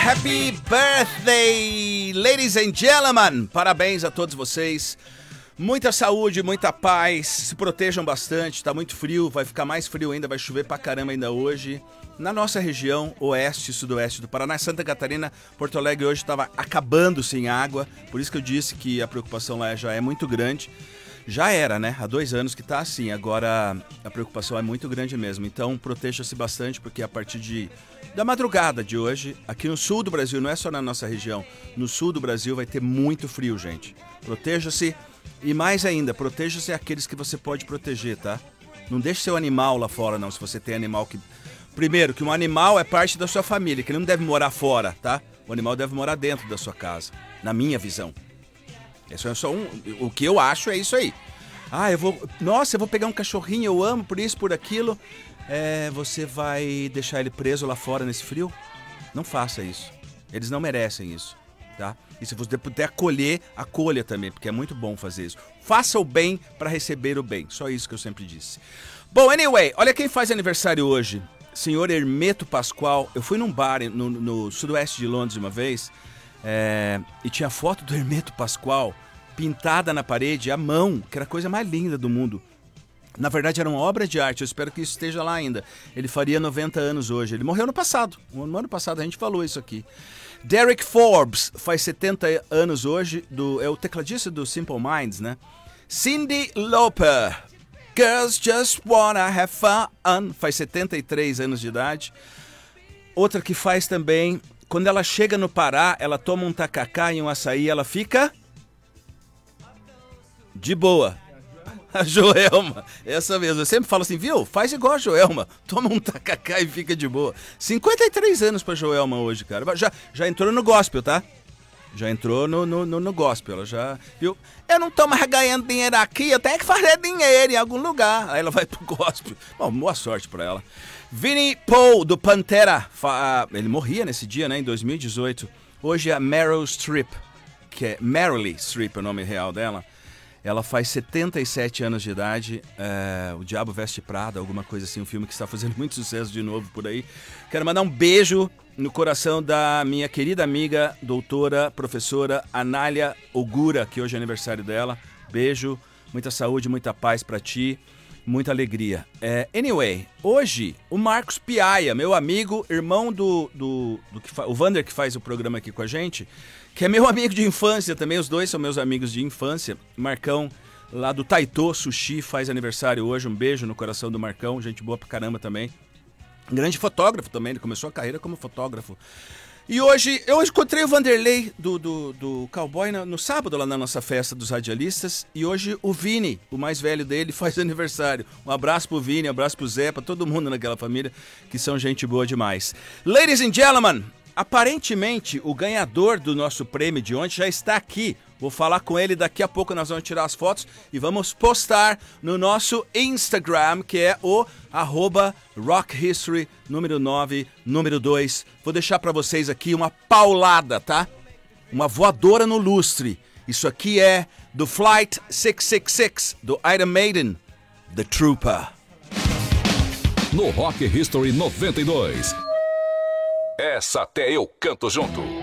Happy birthday, ladies and gentlemen! Parabéns a todos vocês. Muita saúde, muita paz. Se protejam bastante, tá muito frio, vai ficar mais frio ainda, vai chover pra caramba ainda hoje. Na nossa região, oeste e sudoeste do Paraná, Santa Catarina, Porto Alegre hoje estava acabando sem água. Por isso que eu disse que a preocupação lá já é muito grande. Já era, né? Há 2 anos que tá assim. Agora a preocupação é muito grande mesmo. Então proteja-se bastante, porque a partir da madrugada de hoje, aqui no sul do Brasil, não é só na nossa região, no sul do Brasil vai ter muito frio, gente. Proteja-se e mais ainda, proteja-se aqueles que você pode proteger, tá? Não deixe seu animal lá fora, não, se você tem animal que... Primeiro, que um animal é parte da sua família, que ele não deve morar fora, tá? O animal deve morar dentro da sua casa, na minha visão. Isso é só o que eu acho é isso aí. Ah, eu vou pegar um cachorrinho, eu amo por isso, por aquilo. Você vai deixar ele preso lá fora nesse frio? Não faça isso. Eles não merecem isso, tá? E se você puder acolher, acolha também, porque é muito bom fazer isso. Faça o bem para receber o bem. Só isso que eu sempre disse. Bom, anyway, olha quem faz aniversário hoje. Senhor Hermeto Pascoal. Eu fui num bar no sudoeste de Londres uma vez, e tinha foto do Hermeto Pascoal pintada na parede à mão, que era a coisa mais linda do mundo. Na verdade era uma obra de arte, eu espero que isso esteja lá ainda. Ele faria 90 anos hoje, ele morreu no passado. No ano passado a gente falou isso aqui. Derek Forbes faz 70 anos hoje, é o tecladista do Simple Minds, né? Cyndi Lauper, Girls Just Wanna Have Fun, faz 73 anos de idade. Outra que faz também, quando ela chega no Pará, ela toma um tacacá e um açaí, ela fica de boa. A Joelma, essa mesmo. Eu sempre falo assim, viu? Faz igual a Joelma. Toma um tacacá e fica de boa. 53 anos pra Joelma hoje, cara. Já entrou no gospel, tá? Já entrou no gospel. Ela já, viu? Eu não tô mais ganhando dinheiro aqui, eu tenho que fazer dinheiro em algum lugar. Aí ela vai pro gospel. Bom, boa sorte pra ela. Vinnie Paul, do Pantera. Ele morria nesse dia, né? Em 2018. Hoje é a Meryl Streep, que é Meryl Streep, é o nome real dela. Ela faz 77 anos de idade, O Diabo Veste Prada, alguma coisa assim, um filme que está fazendo muito sucesso de novo por aí. Quero mandar um beijo no coração da minha querida amiga, doutora, professora Anália Ogura, que hoje é aniversário dela. Beijo, muita saúde, muita paz pra ti, muita alegria. Anyway, hoje o Marcos Piaia, meu amigo, irmão o Vander que faz o programa aqui com a gente, que é meu amigo de infância também, os dois são meus amigos de infância. Marcão, lá do Taitô Sushi, faz aniversário hoje. Um beijo no coração do Marcão, gente boa pra caramba também. Um grande fotógrafo também, ele começou a carreira como fotógrafo. E hoje, eu encontrei o Vanderlei do Cowboy no sábado, lá na nossa festa dos radialistas. E hoje o Vini, o mais velho dele, faz aniversário. Um abraço pro Vini, um abraço pro Zé, pra todo mundo naquela família, que são gente boa demais. Ladies and gentlemen, aparentemente, o ganhador do nosso prêmio de ontem já está aqui. Vou falar com ele daqui a pouco, nós vamos tirar as fotos e vamos postar no nosso Instagram, que é o @rockhistory, número 9, número 2. Vou deixar para vocês aqui uma paulada, tá? Uma voadora no lustre. Isso aqui é do Flight 666, do Iron Maiden, The Trooper. No Rock History 92. Essa até eu canto junto.